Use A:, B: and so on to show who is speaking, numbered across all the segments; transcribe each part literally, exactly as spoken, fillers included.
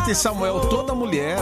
A: e Samuel, toda mulher,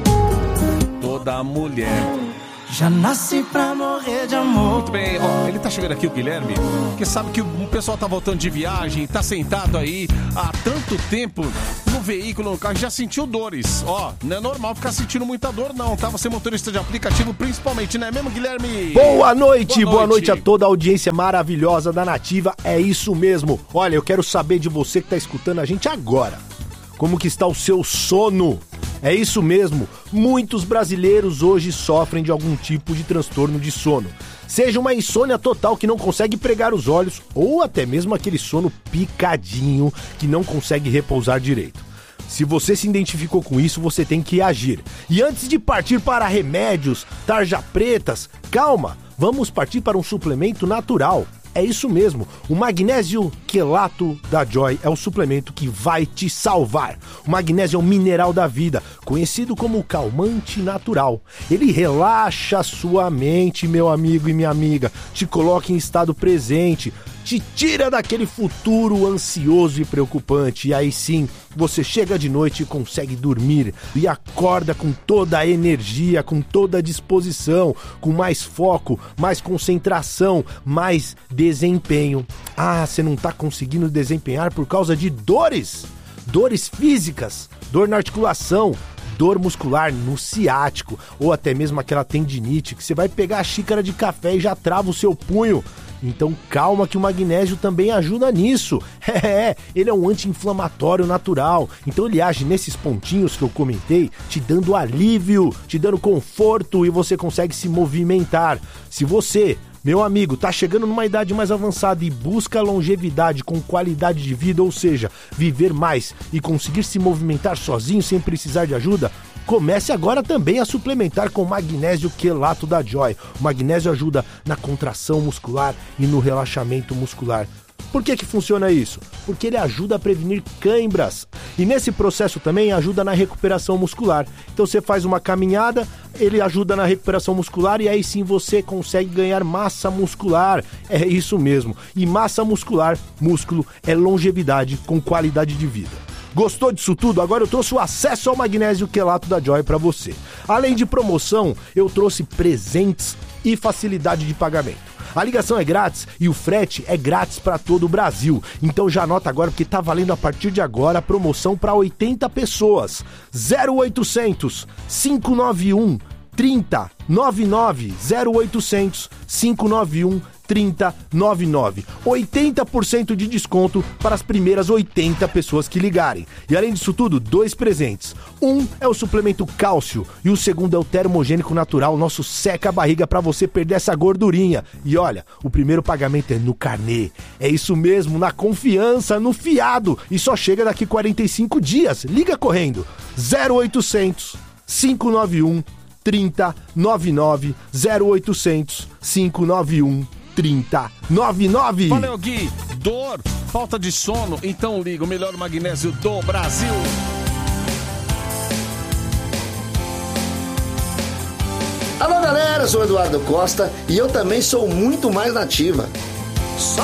A: toda mulher
B: já nasci pra morrer de amor.
A: Muito bem, ó, ele tá chegando aqui, o Guilherme, que sabe que o pessoal tá voltando de viagem, tá sentado aí há tanto tempo no veículo, no carro, já sentiu dores. Ó, não é normal ficar sentindo muita dor, não, tá? Você motorista de aplicativo, principalmente, não é mesmo, Guilherme?
C: Boa noite, boa noite,
A: boa noite
C: a toda a audiência maravilhosa da Nativa, é isso mesmo. Olha, eu quero saber de você que tá escutando a gente agora. Como que está o seu sono? É isso mesmo, muitos brasileiros hoje sofrem de algum tipo de transtorno de sono. Seja uma insônia total que não consegue pregar os olhos, ou até mesmo aquele sono picadinho que não consegue repousar direito. Se você se identificou com isso, você tem que agir. E antes de partir para remédios, tarja pretas, calma, vamos partir para um suplemento natural. É isso mesmo, o magnésio quelato da Joy é o suplemento que vai te salvar. O magnésio é um mineral da vida, conhecido como calmante natural. Ele relaxa sua mente, meu amigo e minha amiga, te coloca em estado presente, te tira daquele futuro ansioso e preocupante. E aí sim, você chega de noite e consegue dormir e acorda com toda a energia, com toda a disposição, com mais foco, mais concentração, mais desempenho. Ah, você não tá conseguindo desempenhar por causa de dores? Dores físicas, dor na articulação, dor muscular no ciático, ou até mesmo aquela tendinite que você vai pegar a xícara de café e já trava o seu punho. Então calma que o magnésio também ajuda nisso. É, ele é um anti-inflamatório natural. Então ele age nesses pontinhos que eu comentei, te dando alívio, te dando conforto e você consegue se movimentar. Se você, meu amigo, tá chegando numa idade mais avançada e busca longevidade com qualidade de vida, ou seja, viver mais e conseguir se movimentar sozinho sem precisar de ajuda, comece agora também a suplementar com magnésio quelato da Joy. O magnésio ajuda na contração muscular e no relaxamento muscular. Por que que funciona isso? Porque ele ajuda a prevenir cãibras. E nesse processo também ajuda na recuperação muscular. Então você faz uma caminhada, ele ajuda na recuperação muscular e aí sim você consegue ganhar massa muscular. É isso mesmo. E massa muscular, músculo, é longevidade com qualidade de vida. Gostou disso tudo? Agora eu trouxe o acesso ao magnésio quelato da Joy para você. Além de promoção, eu trouxe presentes e facilidade de pagamento. A ligação é grátis e o frete é grátis para todo o Brasil. Então já anota agora porque tá valendo a partir de agora a promoção para oitenta pessoas. zero oitocentos, cinco nove um, trinta, noventa e nove. zero oitocentos, cinco nove um, trinta, noventa e nove. oitenta por cento de desconto para as primeiras oitenta pessoas que ligarem. E além disso tudo, dois presentes. Um é o suplemento cálcio e o segundo é o termogênico natural, nosso seca-barriga para você perder essa gordurinha. E olha, o primeiro pagamento é no carnê. É isso mesmo, na confiança, no fiado. E só chega daqui quarenta e cinco dias. Liga correndo. zero oitocentos, cinco nove um, trinta, noventa e nove. zero oitocentos, cinco nove um, trinta, noventa e nove.
A: Valeu, Gui. Dor, falta de sono, então liga o melhor magnésio do Brasil.
D: Alô, galera, eu sou o Eduardo Costa e eu também sou muito mais nativa. Só